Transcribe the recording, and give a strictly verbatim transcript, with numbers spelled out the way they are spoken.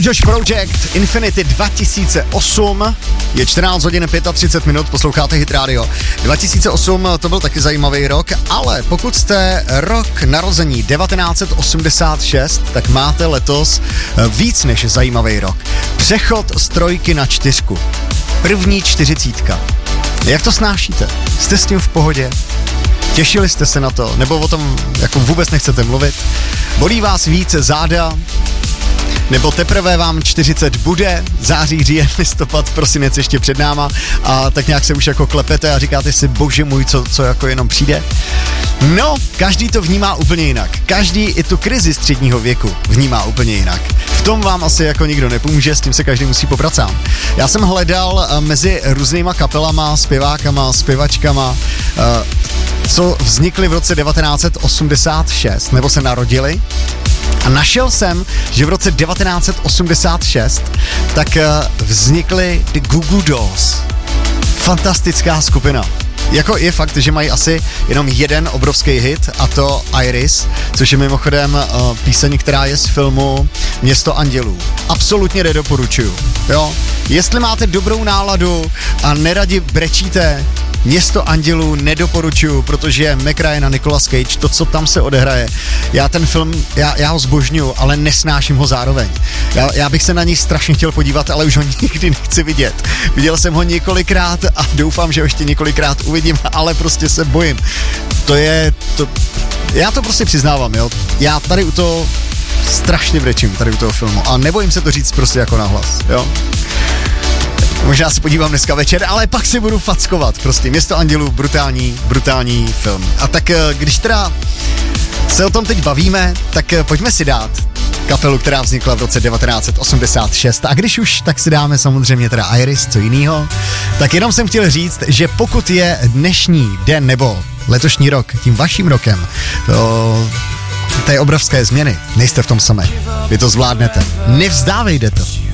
Josh Project, Infinity dva tisíce osm, je čtrnáct hodin třicet pět minut, posloucháte Hit Radio. dva tisíce osm to byl taky zajímavý rok, ale pokud jste rok narození devatenáct osmdesát šest, tak máte letos víc než zajímavý rok. Přechod z trojky na čtyřku. První čtyřicítka. Jak to snášíte? Jste s tím v pohodě? Těšili jste se na to? Nebo o tom jako vůbec nechcete mluvit? Bolí vás více záda? Nebo teprve vám čtyřicet bude, září, říjen, listopad, prosinec ještě před náma a tak nějak se už jako klepete a říkáte si, bože můj, co, co jako jenom přijde? No, každý to vnímá úplně jinak. Každý i tu krizi středního věku vnímá úplně jinak. V tom vám asi jako nikdo nepomůže, s tím se každý musí poprat sám. Já jsem hledal mezi různýma kapelama, zpěvákama, zpěvačkama, co vznikly v roce devatenáct osmdesát šest, nebo se narodili. A našel jsem, že v roce devatenáct osmdesát šest tak vznikly The Goo Goo Dolls. Fantastická skupina. Jako je fakt, že mají asi jenom jeden obrovský hit, a to Iris, což je mimochodem uh, píseň, která je z filmu Město andělů. Absolutně nedoporučuju. Jo? Jestli máte dobrou náladu a neradi brečíte, Město andělů nedoporučuju, protože Mac Ryan a Nicolas Cage, to, co tam se odehraje, já ten film, já, já ho zbožňuju, ale nesnáším ho zároveň. Já, já bych se na něj strašně chtěl podívat, ale už ho nikdy nechci vidět. Viděl jsem ho několikrát a doufám, že ho ještě několikrát uvidím, ale prostě se bojím. To je, to, já to prostě přiznávám, jo. Já tady u toho strašně brečím, tady u toho filmu a nebojím se to říct prostě jako nahlas, jo. Možná se podívám dneska večer, ale pak si budu fackovat. Prostě Město andělů, brutální, brutální film. A tak když teda se o tom teď bavíme, tak pojďme si dát kapelu, která vznikla v roce devatenáct osmdesát šest. A když už, tak si dáme samozřejmě teda Iris, co jinýho. Tak jenom jsem chtěl říct, že pokud je dnešní den nebo letošní rok tím vaším rokem, to té obrovské změny, nejste v tom samé. Vy to zvládnete. Nevzdávejte to.